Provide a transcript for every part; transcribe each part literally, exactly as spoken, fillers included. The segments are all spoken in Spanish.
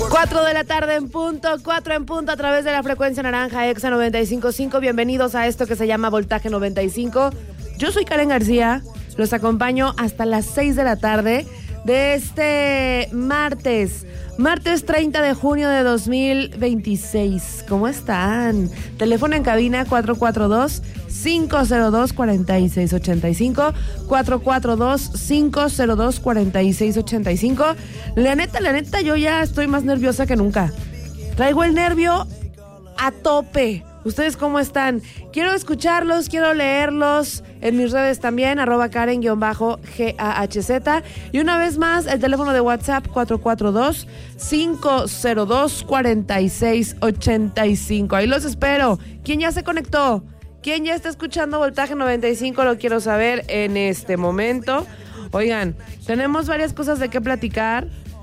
cuatro de la tarde en punto, cuatro en punto a través de la frecuencia naranja Exa noventa y cinco punto cinco. Bienvenidos a esto que se llama Voltaje noventa y cinco. Yo soy Karen García, los acompaño hasta las seis de la tarde de este martes, martes treinta de junio de dos mil veintiséis. ¿Cómo están? Teléfono en cabina cuatro cuatro dos, cinco cero dos, cuatro seis ocho cinco, cuatro cuatro dos, cinco cero dos, cuatro seis ocho cinco. La neta, la neta, yo ya estoy más nerviosa que nunca. Traigo el nervio a tope. ¿Ustedes cómo están? Quiero escucharlos, quiero leerlos en mis redes también, arroba Karen-G A H Z. Y una vez más, el teléfono de WhatsApp cuatro cuatro dos, cinco cero dos, cuatro seis ocho cinco. Ahí los espero. ¿Quién ya se conectó? ¿Quién ya está escuchando Voltaje noventa y cinco? Lo quiero saber en este momento. Oigan, tenemos varias cosas de qué platicar.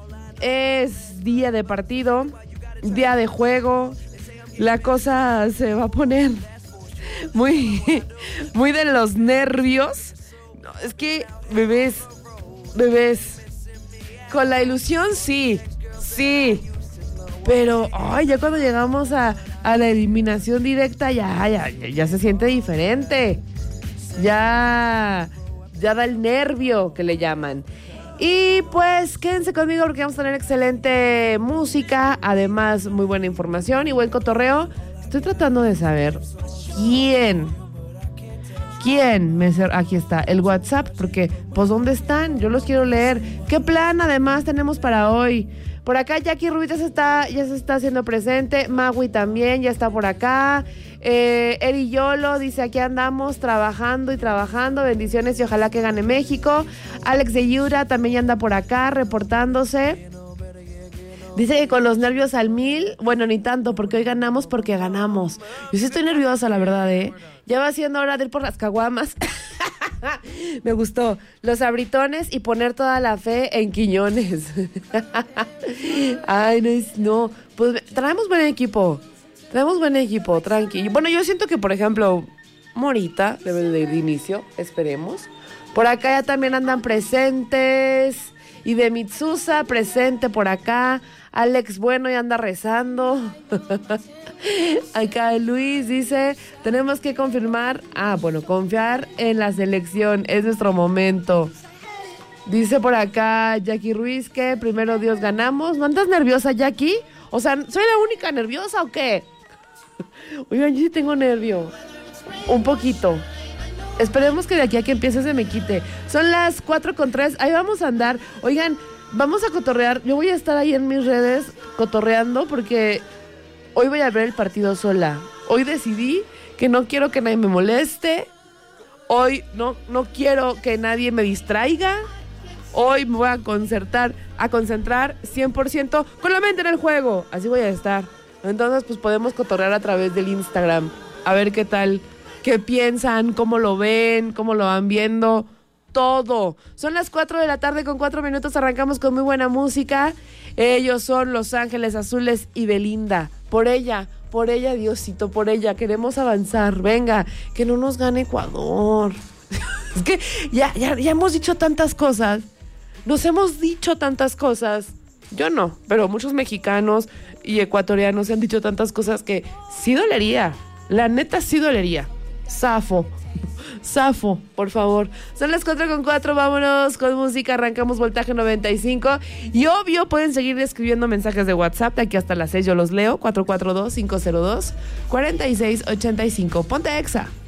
Es día de partido, día de juego. La cosa se va a poner muy, muy de los nervios. No, es que, bebés, bebés, con la ilusión sí, sí. Pero, ay, ya cuando llegamos a, a la eliminación directa, ya, ya, ya se siente diferente. Ya, ya da el nervio que le llaman. Y pues quédense conmigo porque vamos a tener excelente música, además muy buena información y buen cotorreo. Estoy tratando de saber quién, quién me... Aquí está, el WhatsApp, porque pues ¿dónde están? Yo los quiero leer. ¿Qué plan además tenemos para hoy? Por acá Jackie Ruiz ya se está, ya se está haciendo presente, Magui también ya está por acá, eh, Eri Yolo dice aquí andamos trabajando y trabajando, bendiciones y ojalá que gane México. Alex de Yura también ya anda por acá reportándose. Dice que con los nervios al mil, bueno, ni tanto, porque hoy ganamos porque ganamos. Yo sí estoy nerviosa, la verdad, ¿eh? Ya va siendo hora de ir por las caguamas. Me gustó. Los abritones y poner toda la fe en Quiñones. Ay, no es, no. Pues traemos buen equipo. Traemos buen equipo, tranqui. Bueno, yo siento que, por ejemplo, Morita debe de ir de inicio, esperemos. Por acá ya también andan presentes. Y de Mitsusa, presente por acá. Alex Bueno ya anda rezando. Acá Luis dice, tenemos que confirmar, ah, bueno, confiar en la selección, es nuestro momento. Dice por acá Jackie Ruiz que primero Dios ganamos. ¿No andas nerviosa, Jackie? O sea, ¿soy la única nerviosa o qué? Oigan, yo sí tengo nervio. Un poquito. Esperemos que de aquí a que empiece se me quite. Son las cuatro con tres, ahí vamos a andar. Oigan, vamos a cotorrear. Yo voy a estar ahí en mis redes cotorreando porque hoy voy a ver el partido sola. Hoy decidí que no quiero que nadie me moleste. Hoy no, no quiero que nadie me distraiga. Hoy me voy a concentrar, a concentrar cien por ciento con la mente en el juego. Así voy a estar. Entonces, pues podemos cotorrear a través del Instagram. A ver qué tal, qué piensan, cómo lo ven, cómo lo van viendo. Todo. Son las cuatro de la tarde con cuatro minutos. Arrancamos con muy buena música. Ellos son Los Ángeles Azules y Belinda. Por ella, por ella, Diosito, por ella. Queremos avanzar. Venga, que no nos gane Ecuador. Es que ya, ya, ya hemos dicho tantas cosas. Nos hemos dicho tantas cosas. Yo no, pero muchos mexicanos y ecuatorianos se han dicho tantas cosas que sí dolería. La neta sí dolería. Zafo. Zafo, por favor. Son las cuatro con cuatro, vámonos con música, arrancamos Voltaje noventa y cinco. Y obvio, pueden seguir escribiendo mensajes de WhatsApp de aquí hasta las seis, yo los leo, cuatro cuatro dos, cinco cero dos, cuatro seis ocho cinco. Ponte Exa.